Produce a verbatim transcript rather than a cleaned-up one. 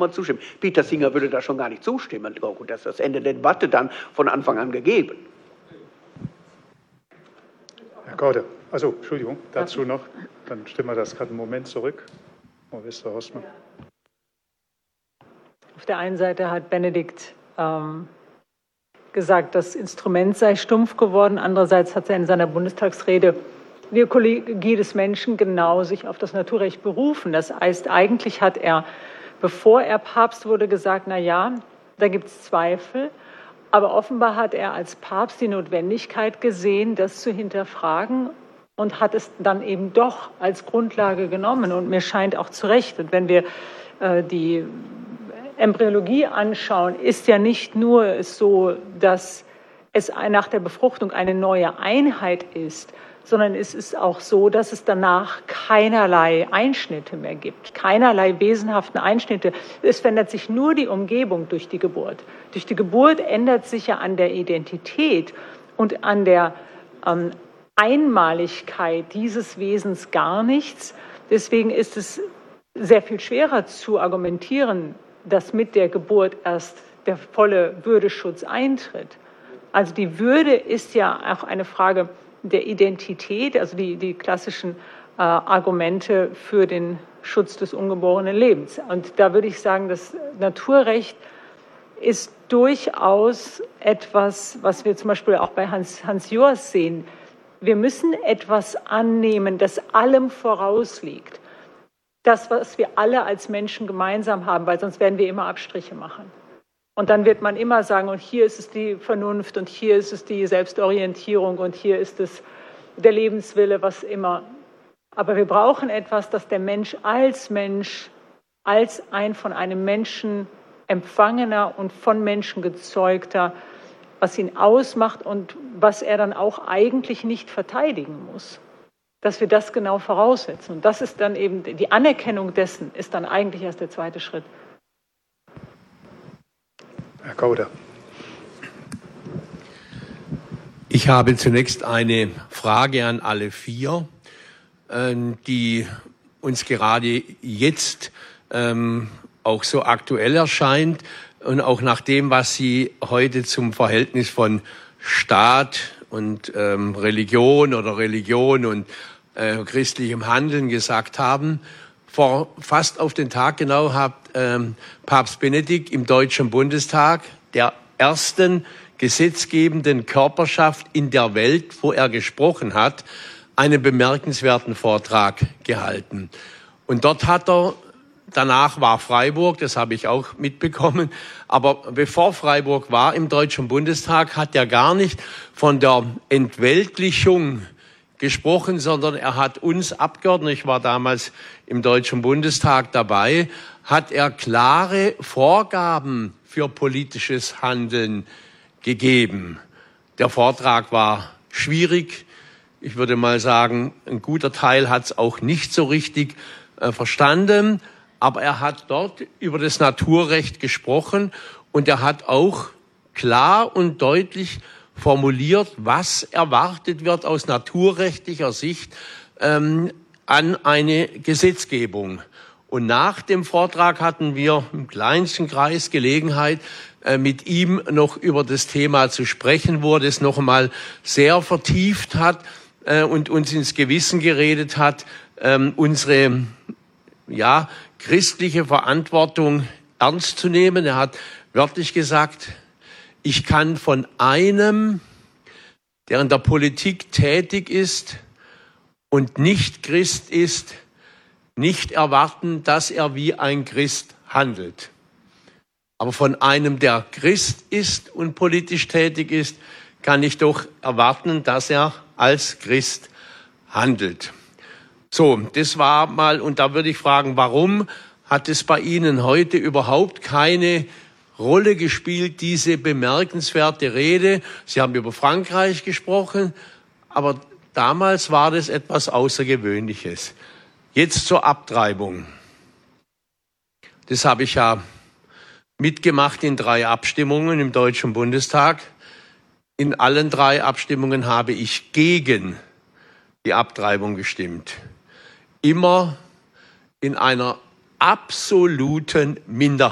nochmal zustimmen. Peter Singer würde da schon gar nicht zustimmen. Das ist das Ende der Debatte dann von Anfang an gegeben. Herr Gauder, also Entschuldigung, dazu noch, dann stimmen wir das gerade einen Moment zurück. Frau Wester-Horstmann. Auf der einen Seite hat Benedikt ähm, gesagt, das Instrument sei stumpf geworden. Andererseits hat er in seiner Bundestagsrede die Ökologie des Menschen genau sich auf das Naturrecht berufen. Das heißt, eigentlich hat er, bevor er Papst wurde, gesagt, na ja, da gibt es Zweifel. Aber offenbar hat er als Papst die Notwendigkeit gesehen, das zu hinterfragen und hat es dann eben doch als Grundlage genommen. Und mir scheint auch zu Recht, und wenn wir äh, die Embryologie anschauen, ist ja nicht nur so, dass es nach der Befruchtung eine neue Einheit ist, sondern es ist auch so, dass es danach keinerlei Einschnitte mehr gibt, keinerlei wesenhaften Einschnitte. Es verändert sich nur die Umgebung durch die Geburt. Durch die Geburt ändert sich ja an der Identität und an der ähm, Einmaligkeit dieses Wesens gar nichts. Deswegen ist es sehr viel schwerer zu argumentieren, dass mit der Geburt erst der volle Würdeschutz eintritt. Also die Würde ist ja auch eine Frage der Identität, also die, die klassischen äh, Argumente für den Schutz des ungeborenen Lebens. Und da würde ich sagen, das Naturrecht ist durchaus etwas, was wir zum Beispiel auch bei Hans, Hans Joas sehen. Wir müssen etwas annehmen, das allem vorausliegt. Das, was wir alle als Menschen gemeinsam haben, weil sonst werden wir immer Abstriche machen. Und dann wird man immer sagen, und hier ist es die Vernunft und hier ist es die Selbstorientierung und hier ist es der Lebenswille, was immer. Aber wir brauchen etwas, das der Mensch als Mensch, als ein von einem Menschen empfangener und von Menschen gezeugter, was ihn ausmacht und was er dann auch eigentlich nicht verteidigen muss. Dass wir das genau voraussetzen. Und das ist dann eben, die Anerkennung dessen ist dann eigentlich erst der zweite Schritt. Herr Gauder. Ich habe zunächst eine Frage an alle vier, die uns gerade jetzt ähm, auch so aktuell erscheint und auch nach dem, was Sie heute zum Verhältnis von Staat und ähm, Religion oder Religion und äh, christlichem Handeln gesagt haben. Vor fast auf den Tag genau hat ähm, Papst Benedikt im Deutschen Bundestag, der ersten gesetzgebenden Körperschaft in der Welt, wo er gesprochen hat, einen bemerkenswerten Vortrag gehalten. Und dort hat er, danach war Freiburg, das habe ich auch mitbekommen, aber bevor Freiburg war im Deutschen Bundestag, hat er gar nicht von der Entweltlichung gesprochen, sondern er hat uns Abgeordneten, ich war damals im Deutschen Bundestag dabei, hat er klare Vorgaben für politisches Handeln gegeben. Der Vortrag war schwierig. Ich würde mal sagen, ein guter Teil hat es auch nicht so richtig äh, verstanden. Aber er hat dort über das Naturrecht gesprochen und er hat auch klar und deutlich formuliert, was erwartet wird aus naturrechtlicher Sicht ähm, an eine Gesetzgebung. Und nach dem Vortrag hatten wir im kleinsten Kreis Gelegenheit, äh, mit ihm noch über das Thema zu sprechen, wo er das noch einmal sehr vertieft hat äh, und uns ins Gewissen geredet hat, äh, unsere ja, christliche Verantwortung ernst zu nehmen. Er hat wörtlich gesagt, ich kann von einem, der in der Politik tätig ist und nicht Christ ist, nicht erwarten, dass er wie ein Christ handelt. Aber von einem, der Christ ist und politisch tätig ist, kann ich doch erwarten, dass er als Christ handelt. So, das war mal, und da würde ich fragen, warum hat es bei Ihnen heute überhaupt keine Rolle gespielt, diese bemerkenswerte Rede? Sie haben über Frankreich gesprochen, aber damals war das etwas Außergewöhnliches. Jetzt zur Abtreibung. Das habe ich ja mitgemacht in drei Abstimmungen im Deutschen Bundestag. In allen drei Abstimmungen habe ich gegen die Abtreibung gestimmt. Immer in einer absoluten Minderheit.